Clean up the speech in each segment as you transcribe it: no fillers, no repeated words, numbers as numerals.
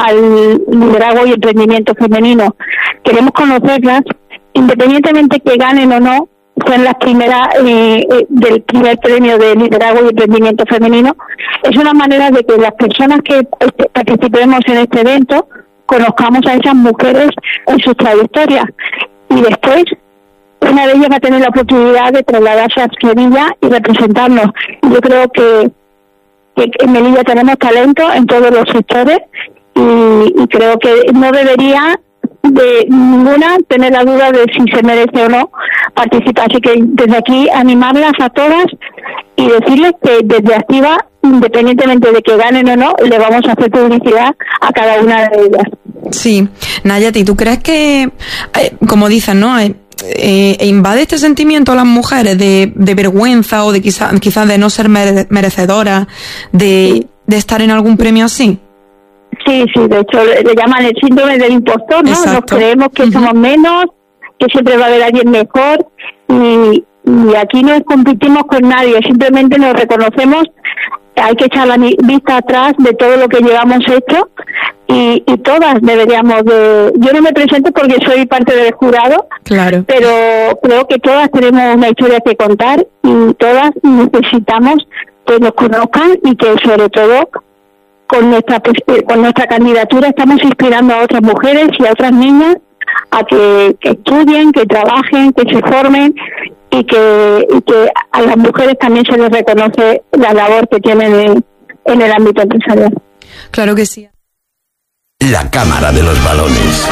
al liderazgo y emprendimiento femenino. Queremos conocerlas, independientemente que ganen o no, sean las primeras del primer premio de liderazgo y emprendimiento femenino. Es una manera de que las personas que participemos en este evento conozcamos a esas mujeres en sus trayectorias, y después una de ellas va a tener la oportunidad de trasladarse a Sevilla y representarnos. Yo creo que en Melilla tenemos talento en todos los sectores, y creo que no debería de ninguna tener la duda de si se merece o no participar. Así que desde aquí animarlas a todas y decirles que desde Activa, independientemente de que ganen o no, le vamos a hacer publicidad a cada una de ellas. Sí, Nayati, ¿tú crees que, como dicen, ¿no? ¿Invade este sentimiento a las mujeres de vergüenza o de quizás de no ser merecedoras de estar en algún premio así? Sí, de hecho le llaman el síndrome del impostor, ¿no? Exacto. Nos creemos que somos menos, que siempre va a haber alguien mejor, y aquí no competimos con nadie, simplemente nos reconocemos. Hay que echar la vista atrás de todo lo que llevamos hecho, y todas deberíamos de... Yo no me presento porque soy parte del jurado, claro, pero creo que todas tenemos una historia que contar, y todas necesitamos que nos conozcan, y que sobre todo con nuestra candidatura estamos inspirando a otras mujeres y a otras niñas a que estudien, que trabajen, que se formen, y que a las mujeres también se les reconoce la labor que tienen en el ámbito empresarial. Claro que sí. La Cámara de los Balones.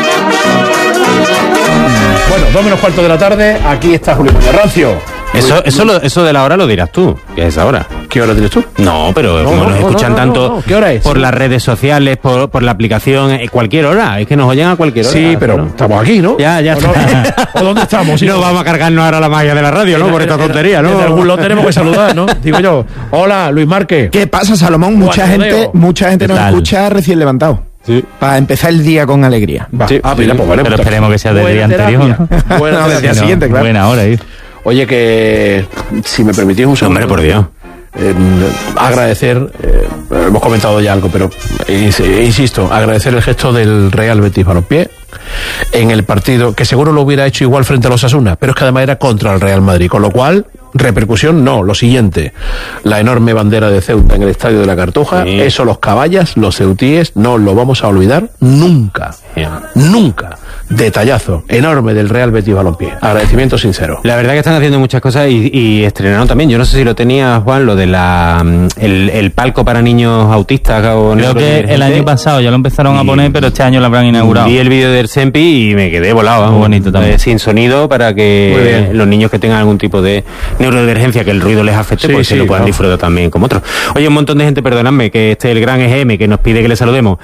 Bueno, 2:15 de la tarde, aquí está Julio Rancio. Eso de la hora lo dirás tú, que es ahora. ¿Qué hora tienes tú? No, pero como nos escuchan tanto ¿Qué hora es? por las redes sociales, por la aplicación, cualquier hora, es que nos oyen a cualquier hora. Sí, pero ¿no? estamos aquí, ¿no? Ya. ¿O dónde estamos? No vamos a cargarnos ahora la magia de la radio, ¿no? Por esta tontería, ¿no? En algún lado tenemos que saludar, ¿no? Digo yo, hola, Luis Márquez. ¿Qué pasa, Salomón? Mucha gente nos escucha recién levantado. Sí. Para empezar el día con alegría. Sí. Mira, pues vale. Pero esperemos que sea del día anterior. Buena del día siguiente, claro. Buena hora, ¿eh? Oye, que si me permitís un segundo. Hombre, por Dios. Agradecer, hemos comentado ya algo, pero insisto, agradecer el gesto del Real Betis Balompié en el partido, que seguro lo hubiera hecho igual frente a los Osasuna, pero es que además era contra el Real Madrid, con lo cual, repercusión no, lo siguiente, la enorme bandera de Ceuta en el Estadio de la Cartuja, sí. Eso los caballas, los ceutíes, no lo vamos a olvidar nunca, nunca. Detallazo enorme del Real Betis Balompié. Agradecimiento sincero. La verdad que están haciendo muchas cosas y estrenaron también. Yo no sé si lo tenía, Juan, lo de el palco para niños autistas. Creo que el año pasado ya lo empezaron a poner, pero este año lo habrán inaugurado. Vi el vídeo del Sempi y me quedé volado. Muy bonito también. Sin sonido, para que los niños que tengan algún tipo de neurodivergencia, que el ruido les afecte, pues se lo puedan disfrutar también como otros. Oye, un montón de gente, perdonadme, que este es el gran EGM que nos pide que le saludemos.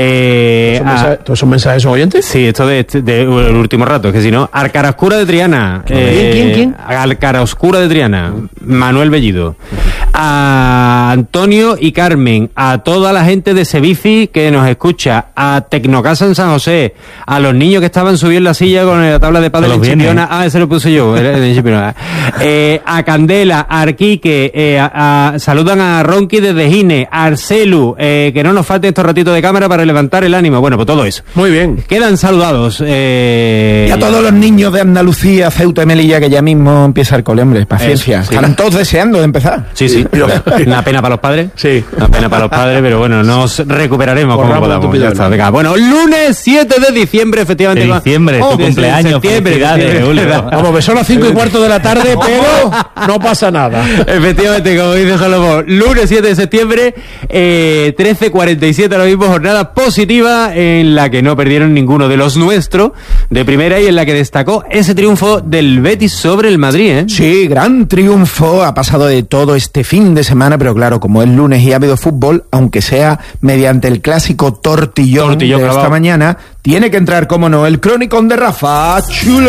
¿Todos esos mensajes son oyentes? Sí, esto de el último rato, es que si no, Alcarascura de Triana. ¿Quién? Alcarascura de Triana, Manuel Bellido. A Antonio y Carmen, a toda la gente de Sevici que nos escucha, a Tecnocasa en San José, a los niños que estaban subiendo en la silla con la tabla de padres en Chipiona. Ese lo puse yo, a Candela, a Arquique, saludan a Ronqui desde Gine, a Arcelu, que no nos falte estos ratitos de cámara para levantar el ánimo. Bueno, pues todo eso. Muy bien. Quedan saludados. Y a todos los niños de Andalucía, Ceuta y Melilla, que ya mismo empieza el cole, hombre, paciencia. Están todos deseando de empezar. Sí. Una pena para los padres. Sí. Una pena para los padres, pero bueno, nos recuperaremos como podamos. Ya está, venga. Bueno, lunes 7 de diciembre, efectivamente. De diciembre, tu cumpleaños. Septiembre. Vamos, que son las 5:15 de la tarde, pero no pasa nada. Efectivamente, como dice Salomón, lunes 7 de septiembre, 13:47 ahora mismo, jornada positiva en la que no perdieron ninguno de los nuestros de primera y en la que destacó ese triunfo del Betis sobre el Madrid, ¿eh? Sí, gran triunfo, ha pasado de todo este fin de semana, pero claro, como es lunes y ha habido fútbol, aunque sea mediante el clásico tortillón de clavado. Esta mañana, tiene que entrar, como no, el cronicón de Rafa Chulo.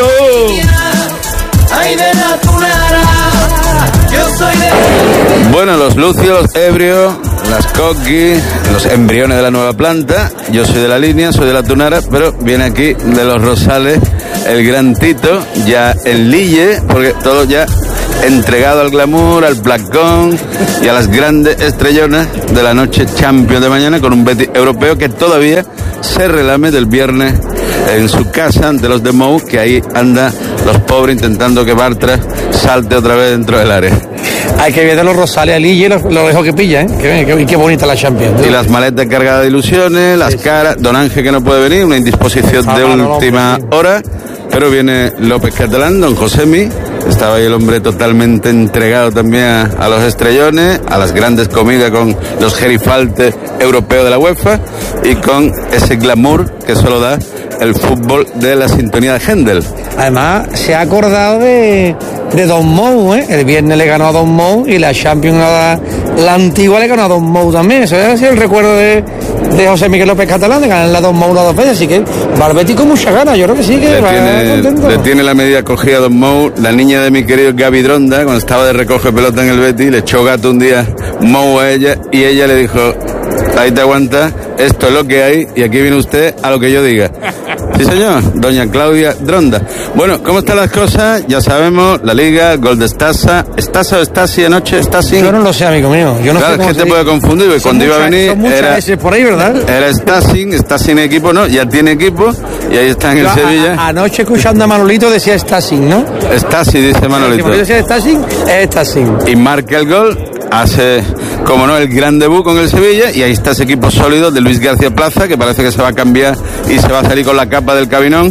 Bueno, los lucios, los ebrios, las coquis, los embriones de la nueva planta. Yo soy de la línea, soy de la Tunara, pero viene aquí de los Rosales el gran Tito, ya en Lille, porque todos ya entregado al glamour, al placón y a las grandes estrellonas de la noche Champions de mañana, con un Betis europeo que todavía se relame del viernes en su casa ante los de Mou, que ahí anda los pobres intentando que Bartra salte otra vez dentro del área. Hay que ver los Rosales allí y los lejos que pilla, ¿eh? Qué bonita la Champions. Y las maletas cargadas de ilusiones, las caras, Don Ángel que no puede venir, una indisposición de última hora, pero viene López Catalán, Don Josemi, estaba ahí el hombre totalmente entregado también a los estrellones, a las grandes comidas con los gerifaltes europeos de la UEFA y con ese glamour que solo da el fútbol de la sintonía de Händel. Además, se ha acordado de Don Mou, ¿eh? El viernes le ganó a Don Mou y la Champions, la antigua, le ganó a Don Mou también. Eso es el recuerdo de José Miguel López Catalán, de ganar la Don Mou 2 veces. Así que Barbeti con mucha ganas, yo creo que sí, que le tiene la medida cogida a Don Mou. La niña de mi querido Gaby Dronda, cuando estaba de recoge pelota en el Betis, le echó gato un día Mou a ella y ella le dijo: ahí te aguanta, esto es lo que hay y aquí viene usted a lo que yo diga. Sí, señor, doña Claudia Dronda. Bueno, ¿cómo están las cosas? Ya sabemos, la Liga, gol de Stasa. ¿Stasa o Stasi anoche? ¿Stasi? Yo no lo sé, amigo mío. Yo no claro, sé es que te puede confundir, porque cuando iba a venir era por ahí, ¿verdad? Era Stasi en equipo, ¿no? Ya tiene equipo y ahí está en el Sevilla. Anoche escuchando a Manolito decía Stasi, ¿no? Stasi, dice Manolito. Si decía Stasi, es Stasi. Y marca el gol, hace, como no, el gran debut con el Sevilla, y ahí está ese equipo sólido de Luis García Plaza, que parece que se va a cambiar y se va a salir con la capa del cabinón,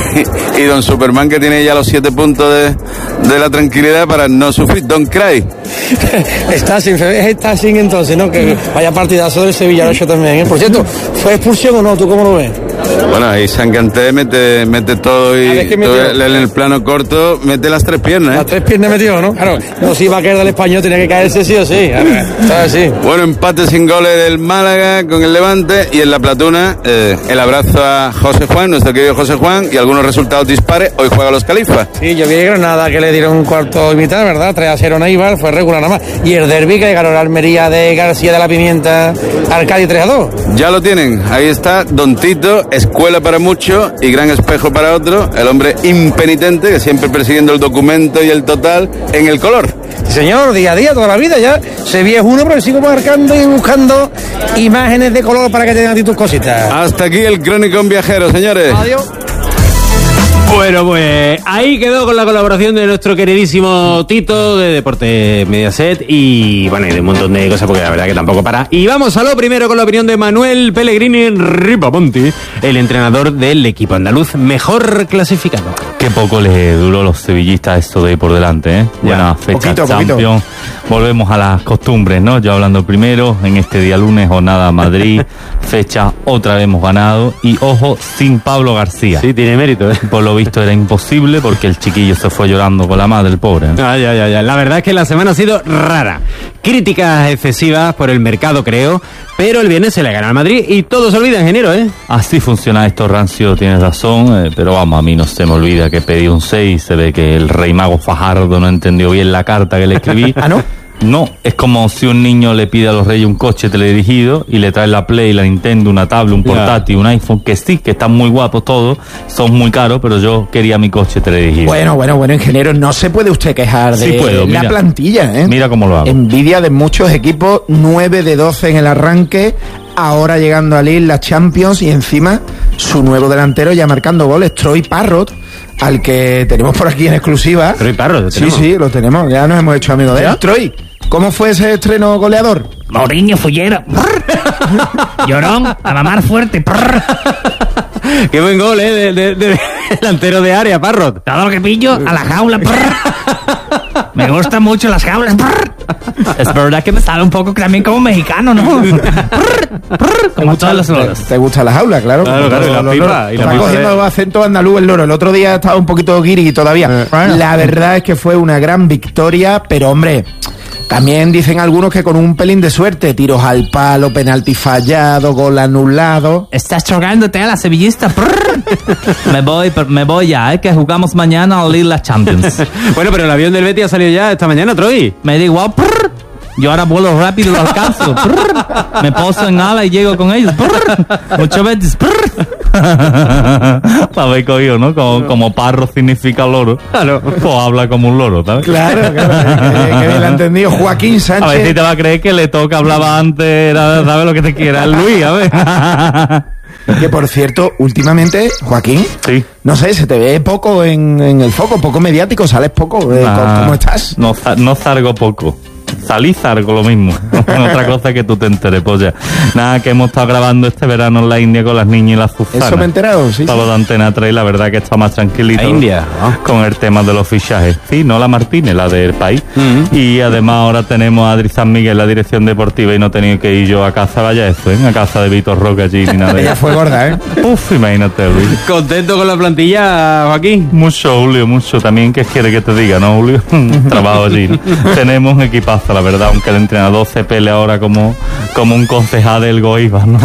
y Don Superman, que tiene ya los 7 puntos de la tranquilidad para no sufrir. Don Cray. Stasi entonces, ¿no? Que vaya partidazo del Sevilla anoche también, ¿eh? Por cierto, ¿fue expulsión o no? ¿Tú cómo lo ves? Bueno, ahí Sanganté mete todo y en el plano corto mete las 3 piernas, ¿eh? Las 3 piernas metió, ¿no? Claro, no se iba a caer del español, tenía que caerse sí o sí. Sí. Bueno, empate sin goles del Málaga con el Levante, y en la Platuna el abrazo a José Juan, nuestro querido José Juan, y algunos resultados dispares. Hoy juega los Califas. Sí, yo vi Granada que le dieron un cuarto y mitad, ¿verdad? 3-0 a Eibar, fue regular nada más. Y el derbi que le ganó la Almería de García de la Pimienta al Cádiz 3-2. Ya lo tienen, ahí está Don Tito, escuela para muchos y gran espejo para otros, el hombre impenitente que siempre persiguiendo el documento y el total en el color. Sí, señor, día a día, toda la vida ya. Se vi es uno, pero sigo marcando y buscando imágenes de color para que tengan a ti tus cositas. Hasta aquí el Cronicón Viajero, señores. Adiós. Bueno, pues ahí quedó con la colaboración de nuestro queridísimo Tito de Deporte Mediaset y bueno, y de un montón de cosas, porque la verdad que tampoco para. Y vamos a lo primero con la opinión de Manuel Pellegrini Ripamonti, el entrenador del equipo andaluz mejor clasificado. Qué poco les duró a los sevillistas esto de por delante, ¿eh? Buena fecha Champions. Volvemos a las costumbres, ¿no? Yo hablando primero, en este día lunes, jornada Madrid, fecha otra vez hemos ganado y ojo, sin Pablo García. Sí, tiene mérito, ¿eh? Por lo visto era imposible porque el chiquillo se fue llorando con la madre, el pobre, ¿eh? Ya. La verdad es que la semana ha sido rara. Críticas excesivas por el mercado, creo, pero el viernes se le gana al Madrid y todo se olvida en enero, ¿eh? Así funciona esto, Rancio, tienes razón, pero vamos, a mí no se me olvida que pedí un 6, se ve que el rey mago Fajardo no entendió bien la carta que le escribí. ¿Ah, no? No, es como si un niño le pide a los reyes un coche teledirigido y le trae la Play, la Nintendo, una tablet, un portátil, un iPhone, que sí, que están muy guapos todos, son muy caros, pero yo quería mi coche teledirigido. Bueno, ingeniero, no se puede usted quejar de la plantilla, ¿eh? Mira cómo lo hago. Envidia de muchos equipos, 9 de 12 en el arranque, ahora llegando a Lille la Champions y encima su nuevo delantero ya marcando goles, Troy Parrott, al que tenemos por aquí en exclusiva. Troy Parrott, sí, lo tenemos, ya nos hemos hecho amigos de él. Troy, ¿cómo fue ese estreno goleador? Mourinho Fullera. Llorón, a mamar fuerte. Qué buen gol, de delantero de área, Parrott. Todo lo que pillo, a la jaula. Me gustan mucho las jaulas. Es verdad que me sale un poco también como mexicano, ¿no? Como todas las loras. ¿Te gusta la jaula? Claro, y la pipa. Está cogiendo acento andaluz el loro. El otro día estaba un poquito guiri todavía. La verdad es que fue una gran victoria, pero hombre, también dicen algunos que con un pelín de suerte, tiros al palo, penalti fallado, gol anulado. Estás chocándote a la sevillista. Me voy ya, que jugamos mañana a Lille la Champions. Bueno, pero el avión del Betis ha salido ya esta mañana, Troy. Me da igual. Yo ahora vuelo rápido y lo alcanzo. Prr. Me poso en ala y llego con ellos. Prr. Muchas veces. Lo habéis cogido, ¿no? Como parro significa loro. Claro. Pues habla como un loro, ¿sabes? Claro, que bien lo ha entendido Joaquín Sánchez. A ver si te va a creer que le toca, hablaba antes, ¿sabes lo que te quiera? Luis, a ver. Que por cierto, últimamente, Joaquín, sí. No sé, se te ve poco en el foco, poco mediático, sales poco. ¿Cómo estás? No salgo poco. Salí zargo lo mismo. Otra cosa que tú te enteres, pues ya. Nada, que hemos estado grabando este verano en la India con las niñas y las Suzanas. Eso me he enterado, sí. Todo de Antena 3, la verdad que está más tranquilito. La India, ¿no? Con el tema de los fichajes. Sí, no la Martínez, la del país. Y además ahora tenemos a Adri San Miguel, la dirección deportiva, y no he tenido que ir yo a casa, vaya eso, ¿eh? A casa de Vitor Roque allí ni nada de Ella fue gorda, ¿eh? Uf, imagínate, Luis. ¿Contento con la plantilla, Joaquín? Mucho, Julio, mucho. También, ¿qué quiere que te diga, no, Julio? Trabajo allí, ¿no? Tenemos un equipazo, la verdad, aunque el entrenador se pelea ahora como un concejal del Goiba, ¿no?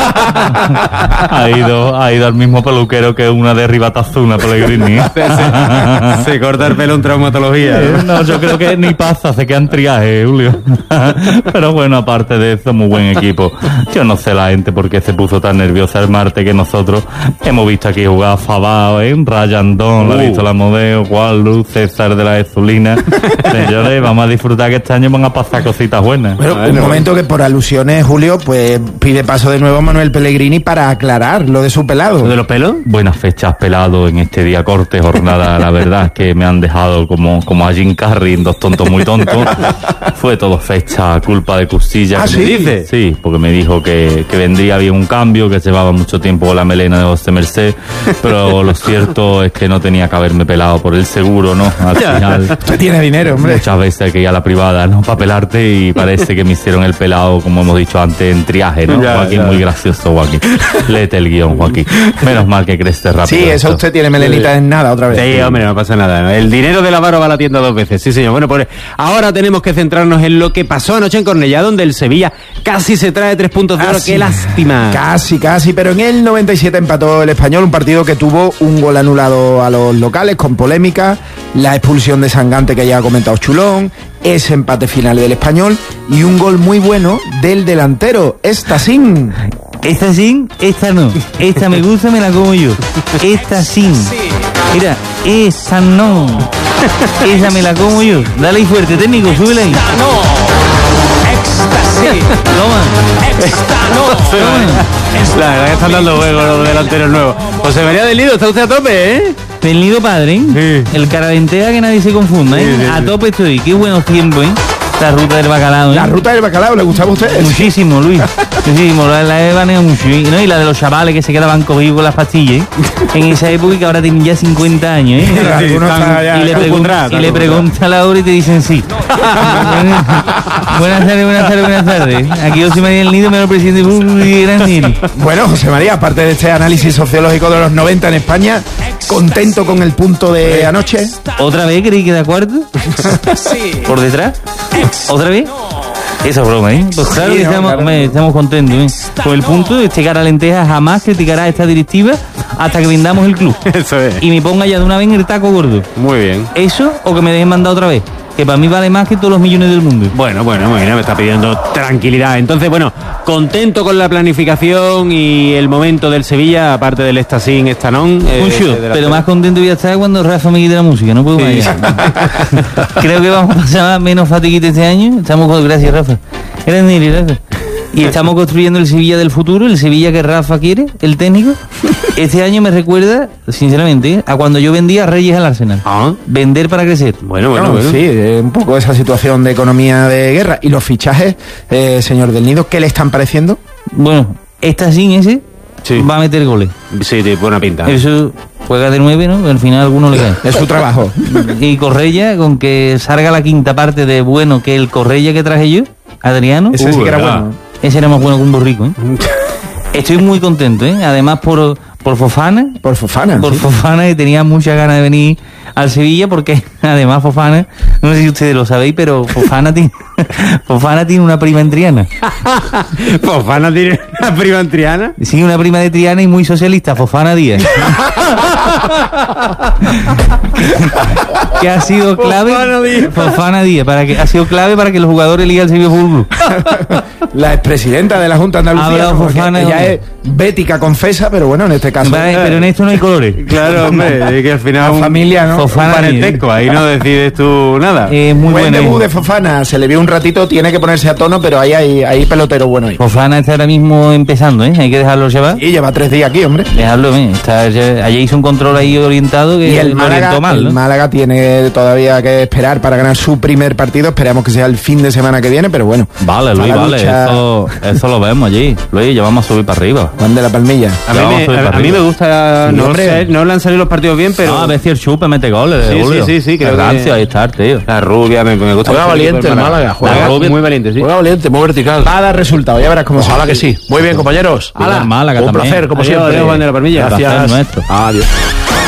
ha ido al mismo peluquero que una de Ribatazuna, Pellegrini. Se corta el pelo en traumatología, ¿no? No, yo creo que ni pasa, se queda en triaje, Julio. Pero bueno, aparte de eso, muy buen equipo. Yo no sé la gente por qué se puso tan nerviosa el martes, que nosotros hemos visto aquí jugar a Fabao, Ryan Don, lo ha visto la Modeo, Juan Luz, César de la Ezulina. Señores, vamos a disfrutar que este año van a pasar cositas buenas. Bueno, un momento que por alusiones, Julio, pues pide paso de nuevo a Manuel Pellegrini para aclarar lo de su pelado. ¿Lo de los pelos? Buenas fechas pelado en este día corte, jornada, la verdad es que me han dejado como a Jim Carrey en Dos tontos muy tontos. Fue todo fecha, culpa de Custilla. ¿Ah, sí? ¿Dice? Sí, porque me dijo que vendría bien un cambio, que llevaba mucho tiempo con la melena de José Merced, pero lo cierto es que no tenía que haberme pelado por el seguro, ¿no? Al final... Usted tiene dinero, hombre. Muchas veces hay que ir a la privada, ¿no? Para pelarte, y parece que me hicieron el pelado, como hemos dicho antes, en triaje, ¿no? Joaquín, muy gracioso, Joaquín. Léete el guión, Joaquín. Menos mal que crece rápido. Sí, eso usted tiene melenita en nada otra vez. Sí, hombre, no pasa nada, ¿no? El dinero del avaro va a la tienda 2 veces, sí, señor. Bueno, pues ahora tenemos que centrarnos en lo que pasó anoche en Cornellá, donde el Sevilla casi se trae 3 puntos de oro. ¡Qué lástima! Casi, pero en el 97 empató el Español, un partido que tuvo un gol anulado a los locales con polémica, la expulsión de Sangante que ya ha comentado Chulón, ese empate final del Español y un gol muy bueno del delantero, Estasín. Esta sí, esta no. Esta me gusta, me la como yo. Esta sí. Mira, esa no. Esa me la como yo. Dale ahí fuerte, técnico, súbele ahí. La verdad que están dando juego los delanteros nuevos. José María del Nido, está usted a tope, ¿eh? Del Nido padre, ¿eh? Sí. El caralentea que nadie se confunda, ¿eh? Sí. A tope estoy. Qué buenos tiempos, ¿eh? La ruta del bacalao, ¿eh? La ruta del bacalao, ¿le gustaba a usted? Muchísimo, Luis. Muchísimo. La he baneado mucho. ¿No? Y la de los chavales que se quedaban cogidos con las pastillas, ¿eh? En esa época, que ahora tienen ya 50 años, ¿eh? Y le pregunta a la hora y te dicen sí. Buenas tardes. Aquí yo soy María del Nido, me lo presidente grande. Bueno, José María, aparte de este análisis sociológico de los 90 en España, ¿contento con el punto de anoche? ¿Otra vez creí que de cuarto? ¿Por detrás? ¿Otra vez? Esa broma, ¿eh? Pues claro, Sí, que estamos contentos, ¿eh? Con el punto, este cara lenteja jamás criticará a esta directiva hasta que vendamos el club. Eso es. Y me ponga ya de una vez en el taco gordo. Muy bien. Eso, o que me dejen mandar otra vez. Que para mí vale más que todos los millones del mundo. Bueno, me está pidiendo tranquilidad. Entonces, bueno, contento con la planificación y el momento del Sevilla, aparte del Estasín, Estanón. Mucho, pero más contento voy a estar cuando Rafa me quite la música, no puedo más allá. Creo que vamos a pasar menos fatiguita este año. Gracias, Rafa. Gracias, Rafa. Y estamos construyendo el Sevilla del futuro, el Sevilla que Rafa quiere, el técnico. Este año me recuerda, sinceramente, a cuando yo vendía a Reyes al Arsenal. Vender para crecer. Bueno. Sí, un poco esa situación de economía de guerra. ¿Y los fichajes, señor del Nido, qué le están pareciendo? Bueno, Estasín ese va a meter goles. Sí, de buena pinta. Eso juega de 9, ¿no? Al final alguno le cae. Es su trabajo. Y Correia, con que salga la quinta parte de bueno que el Correia que traje yo, Adriano. Ese sí que era bueno. Ese era más bueno que un borrico, ¿eh? Estoy muy contento, ¿eh? Además por Fofana. Por Fofana. Por Fofana, que tenía muchas ganas de venir al Sevilla porque además Fofana, no sé si ustedes lo sabéis, pero Fofana tiene una prima en Triana. ¿Fofana tiene una prima en Triana? Sí, una prima de Triana y muy socialista, Fofana Díaz. que ha sido clave. Fofana Díaz, ha sido clave para que los jugadores elijan el Sevilla Fútbol Club. La expresidenta de la Junta Andalucía, Fofana, ella es bética, confesa, pero bueno, en este caso. Pero en esto no hay colores. Claro, hombre, es que al final la familia, ¿no? Fofana, un parentesco, ahí no decides tú nada. Muy buen bueno. debut de Fofana, se le vio un ratito, tiene que ponerse a tono, pero ahí hay pelotero bueno ahí. Fofana está ahora mismo empezando, ¿eh? Hay que dejarlo llevar. Y lleva 3 días aquí, hombre. Dejarlo, ayer hizo un control ahí orientado que y el Málaga, mal, ¿no? El Málaga tiene todavía que esperar para ganar su primer partido. Esperamos que sea el fin de semana que viene, pero bueno. Vale, Luis, vale. Eso lo vemos allí. Luis, ya vamos a subir para arriba. Juan de la Palmilla. A mí me gusta, no le han salido los partidos bien, pero... a ver si el Chupe mete goles. Sí, creo que... ahí está el tío. La rubia, me gusta. Juega valiente el Málaga. Juega muy valiente, sí. Juega valiente, muy vertical. Va a dar resultado, ya verás cómo. Ojalá que sí. Muy bien, compañeros. Málaga un placer, como siempre. Juan de la Palmilla. Gracias. Nuestro. Adiós.